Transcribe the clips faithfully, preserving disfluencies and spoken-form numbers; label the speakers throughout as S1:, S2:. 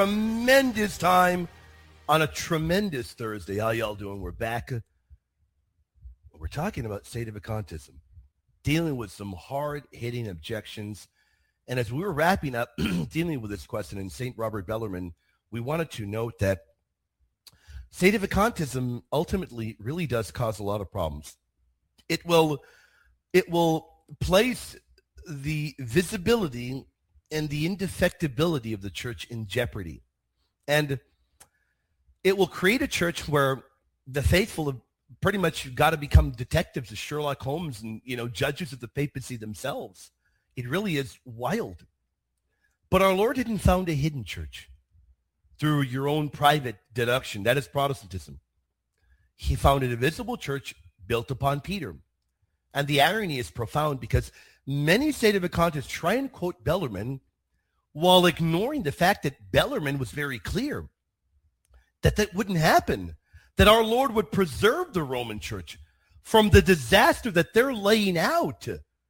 S1: Tremendous time on a tremendous Thursday. How y'all doing? We're back. We're talking about Sedevacantism, dealing with some hard-hitting objections. And as we were wrapping up dealing with this question in Saint Robert Bellarmine, we wanted to note that Sedevacantism ultimately really does cause a lot of problems. It will, it will place the visibility and the indefectibility of the church in jeopardy. And it will create a church where the faithful have pretty much got to become detectives of Sherlock Holmes and, you know, judges of the papacy themselves. It really is wild. But our Lord didn't found a hidden church through your own private deduction. That is Protestantism. He founded a visible church built upon Peter. And the irony is profound because many Sedevacantists try and quote Bellarmine while ignoring the fact that Bellarmine was very clear that that wouldn't happen, that our Lord would preserve the Roman church from the disaster that they're laying out.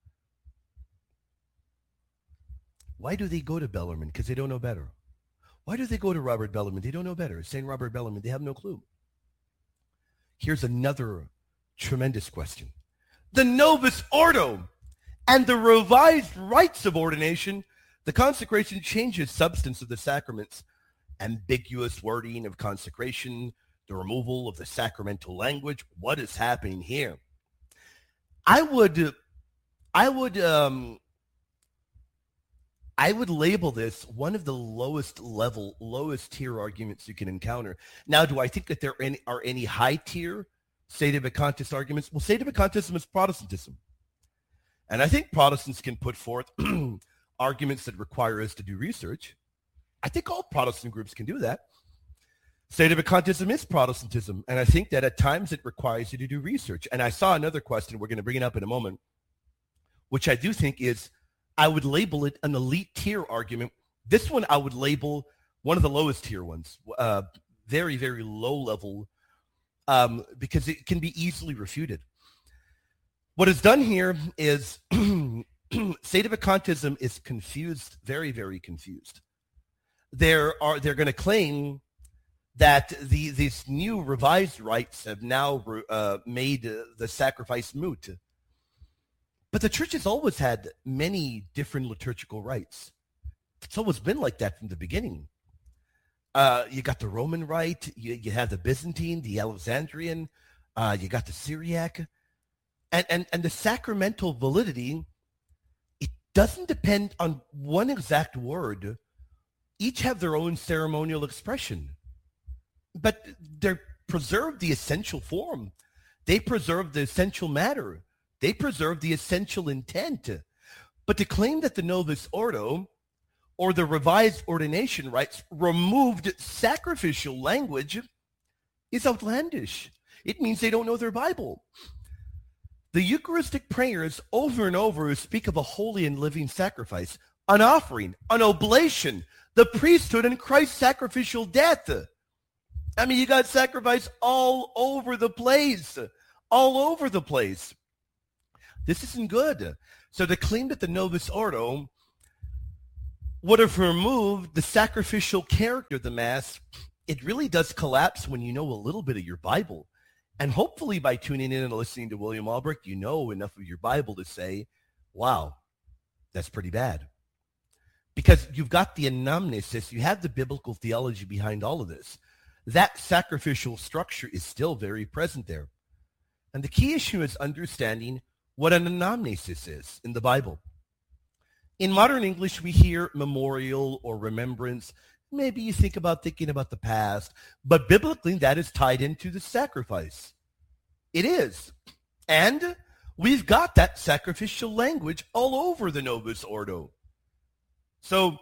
S1: Why do they go to Bellarmine? Because they don't know better. Why do they go to Robert Bellarmine? They don't know better. Saint Robert Bellarmine, they have no clue. Here's another tremendous question. The Novus Ordo and the revised rites of ordination, the consecration changes substance of the sacraments, ambiguous wording of consecration, the removal of the sacramental language. What is happening here? I would, I would, um, I would label this one of the lowest level, lowest tier arguments you can encounter. Now, do I think that there are any, are any high tier Sedevacantist arguments? Well, Sedevacantism is Protestantism. And I think Protestants can put forth arguments that require us to do research. I think all Protestant groups can do that. Sedevacantism is Protestantism. And I think that at times it requires you to do research. And I saw another question, we're going to bring it up in a moment, which I do think is, I would label it an elite tier argument. This one I would label one of the lowest tier ones, uh, very, very low level, um, because it can be easily refuted. What is done here is Sedevacantism is confused, very, very confused. There are they're going to claim that the these new revised rites have now uh, made uh, the sacrifice moot. But the church has always had many different liturgical rites. It's always been like that from the beginning. Uh, you got the Roman rite, you, you have the Byzantine, the Alexandrian, uh, you got the Syriac. And, and, and the sacramental validity, it doesn't depend on one exact word. Each have their own ceremonial expression. But they preserve the essential form. They preserve the essential matter. They preserve the essential intent. But to claim that the Novus Ordo or the revised ordination rites removed sacrificial language is outlandish. It means they don't know their Bible. The Eucharistic prayers over and over speak of a holy and living sacrifice, an offering, an oblation, the priesthood, and Christ's sacrificial death. I mean, you got sacrifice all over the place, all over the place. This isn't good. So to claim that the Novus Ordo would have removed the sacrificial character of the Mass, it really does collapse when you know a little bit of your Bible. And hopefully by tuning in and listening to William Albrecht, you know enough of your Bible to say, wow, that's pretty bad. Because you've got the anamnesis, you have the biblical theology behind all of this. That sacrificial structure is still very present there. And the key issue is understanding what an anamnesis is in the Bible. In modern English, we hear memorial or remembrance. Maybe you think about thinking about the past, but biblically that is tied into the sacrifice. It is. And we've got that sacrificial language all over the Novus Ordo. So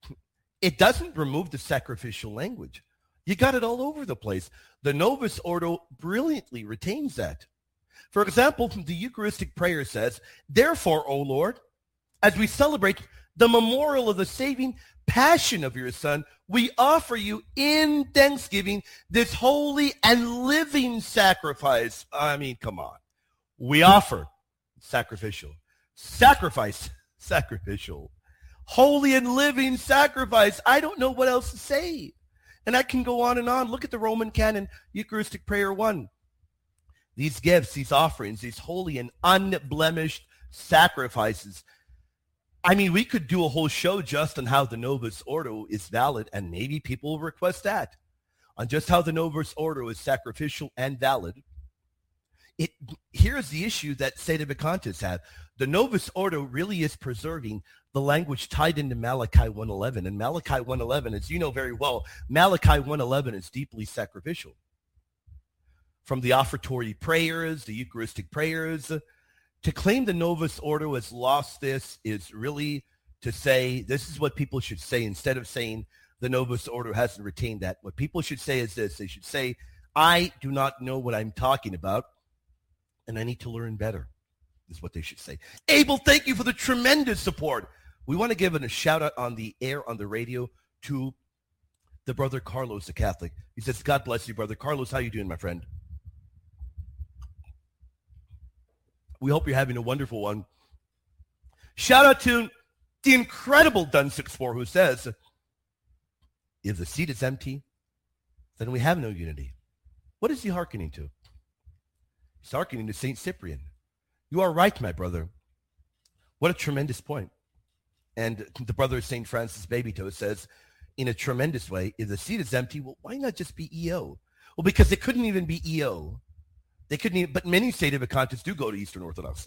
S1: it doesn't remove the sacrificial language. You got it all over the place. The Novus Ordo brilliantly retains that. For example, the Eucharistic prayer says, therefore, O Lord, as we celebrate the memorial of the saving passion of your Son, we offer you in thanksgiving this holy and living sacrifice. I mean, come on. We offer sacrificial. Sacrifice, sacrificial. Holy and living sacrifice. I don't know what else to say. And I can go on and on. Look at the Roman canon, Eucharistic Prayer one. These gifts, these offerings, these holy and unblemished sacrifices. I mean, we could do a whole show just on how the Novus Ordo is valid, and maybe people will request that, on just how the Novus Ordo is sacrificial and valid. It here's the issue that Sedevacantists have. The Novus Ordo really is preserving the language tied into Malachi one eleven. And Malachi one eleven, as you know very well, Malachi one eleven is deeply sacrificial. From the offertory prayers, the Eucharistic prayers, to claim the Novus Ordo has lost this is really to say this is what people should say instead of saying the Novus Ordo hasn't retained that. What people should say is this. They should say, I do not know what I'm talking about, and I need to learn better, is what they should say. Abel, thank you for the tremendous support. We want to give a shout out on the air, on the radio, to the brother Carlos, the Catholic. He says, God bless you, brother. Carlos, how you doing, my friend? We hope you're having a wonderful one. Shout out to the incredible Dun sixty-four who says, if the seat is empty, then we have no unity. What is he hearkening to? He's hearkening to Saint Cyprian. You are right, my brother. What a tremendous point. And the brother of Saint Francis Babytoe says, in a tremendous way, if the seat is empty, well, why not just be E O? Well, because it couldn't even be E O. They couldn't even, but many Sedevacantists do go to Eastern Orthodoxy.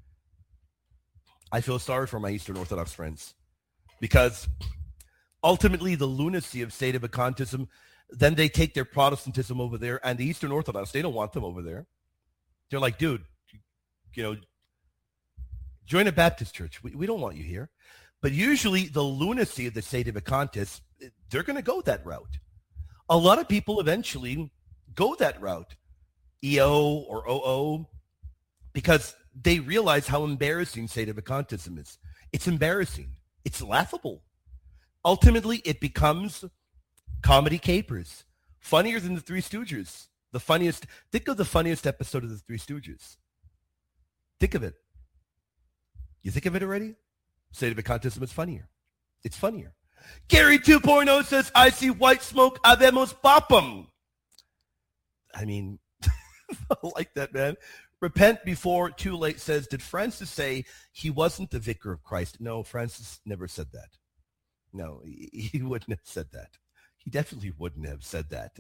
S1: I feel sorry for my Eastern Orthodox friends because ultimately the lunacy of Sedevacantism, then they take their Protestantism over there, and the Eastern Orthodox, they don't want them over there. They're like, dude, you know, join a Baptist church. We, we don't want you here. But usually the lunacy of the Sedevacantists, they're going to go that route. A lot of people eventually go that route, E O or O O, because they realize how embarrassing Sedevacantism is. It's embarrassing. It's laughable. Ultimately, it becomes comedy capers, funnier than the Three Stooges. The funniest, think of the funniest episode of the Three Stooges. Think of it. You think of it already? Sedevacantism is funnier. It's funnier. Gary two point oh says, I see white smoke, habemos papum. I mean, I like that, man. Repent before too late says, did Francis say he wasn't the vicar of Christ? No, Francis never said that. No, he, he wouldn't have said that. He definitely wouldn't have said that.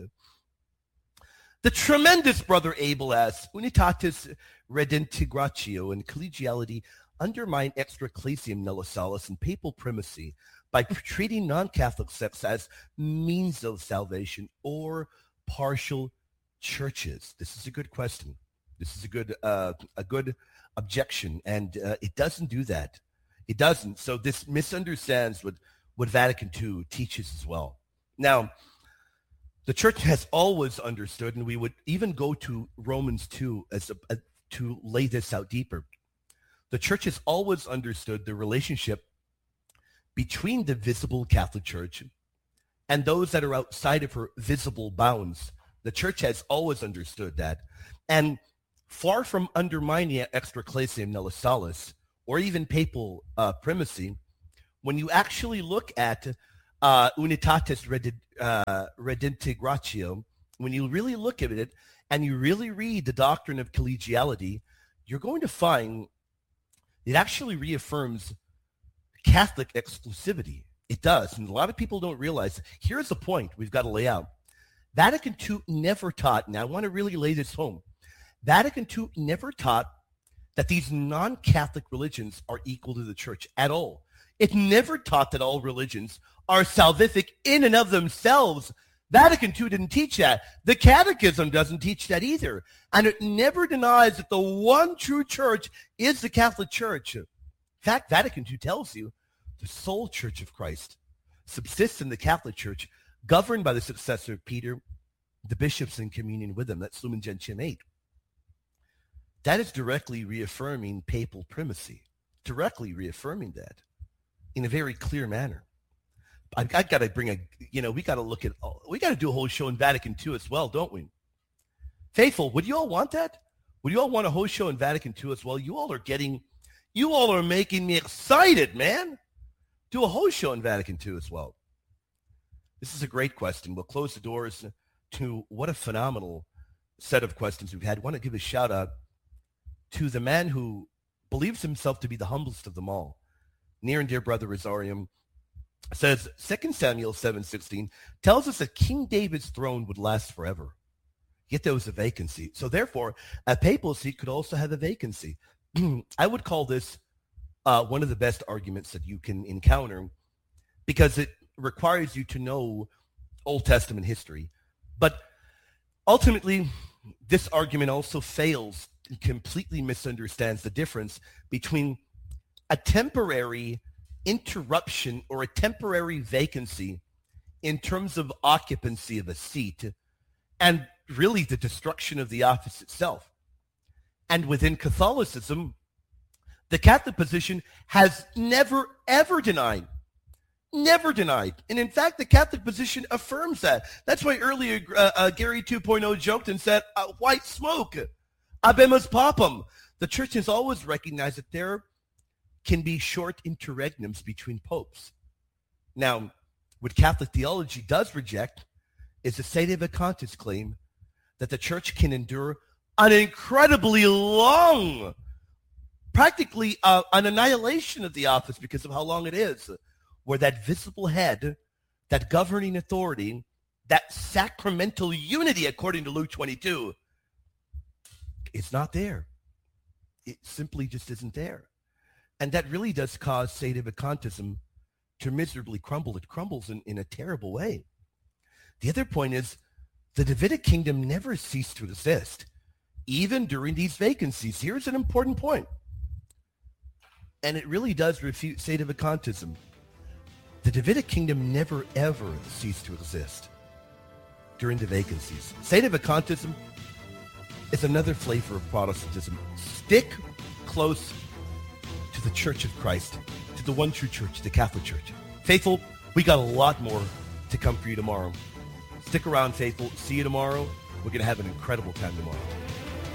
S1: The tremendous brother Abel asks, Unitatis redintegratio and collegiality undermine extra ecclesiam nullisalis and papal primacy by treating non-Catholic sects as means of salvation or partial churches? This is a good question. This is a good uh, a good objection, and uh, it doesn't do that. It doesn't. So this misunderstands what, what Vatican two teaches as well. Now, the church has always understood, and we would even go to Romans two as a, a, to lay this out deeper. The church has always understood the relationship between the visible Catholic Church and those that are outside of her visible bounds. The church has always understood that. And far from undermining extra ecclesiam nullisalis or even papal uh, primacy, when you actually look at uh, Unitatis redid, uh, redintegratio, when you really look at it and you really read the doctrine of collegiality, you're going to find it actually reaffirms Catholic exclusivity. It does. And a lot of people don't realize. Here's the point we've got to lay out. Vatican two never taught, and I want to really lay this home. Vatican two never taught that these non-Catholic religions are equal to the church at all. It never taught that all religions are salvific in and of themselves. Vatican two didn't teach that. The Catechism doesn't teach that either. And it never denies that the one true church is the Catholic Church. In fact, Vatican two tells you the sole Church of Christ subsists in the Catholic Church, governed by the successor of Peter, the bishops in communion with him. That's Lumen Gentium eight. That is directly reaffirming papal primacy, directly reaffirming that in a very clear manner. I've, I've got to bring a, you know, we got to look at, we got to do a whole show in Vatican two as well, don't we? Faithful, would you all want that? Would you all want a whole show in Vatican two as well? You all are getting, you all are making me excited, man. do a whole show on Vatican two as well. This is a great question. We'll close the doors to what a phenomenal set of questions we've had. I want to give a shout out to the man who believes himself to be the humblest of them all. Near and dear brother Rosarium says, Second Samuel seven sixteen tells us that King David's throne would last forever. Yet there was a vacancy. So therefore, a papal seat could also have a vacancy. I would call this uh, one of the best arguments that you can encounter because it requires you to know Old Testament history. But ultimately, this argument also fails and completely misunderstands the difference between a temporary interruption or a temporary vacancy in terms of occupancy of a seat and really the destruction of the office itself. And within Catholicism, the Catholic position has never, ever denied, never denied. And in fact, the Catholic position affirms that. That's why earlier uh, uh, Gary two point oh joked and said, uh, white smoke, habemus papam. The church has always recognized that there can be short interregnums between popes. Now, what Catholic theology does reject is the Sede Vacantis claim that the church can endure an incredibly long, practically uh, an annihilation of the office because of how long it is, where that visible head, that governing authority, that sacramental unity, according to Luke twenty-two, is not there. It simply just isn't there. And that really does cause Sede Vacantism to miserably crumble. It crumbles in, in a terrible way. The other point is the Davidic kingdom never ceased to exist, even during these vacancies. Here's an important point, and it really does refute Sede Vacantism. The Davidic kingdom never, ever ceased to exist during the vacancies. Sede Vacantism is another flavor of Protestantism. Stick close to the Church of Christ, to the one true church, the Catholic Church. Faithful, we got a lot more to come for you tomorrow. Stick around, faithful. See you tomorrow. We're going to have an incredible time tomorrow.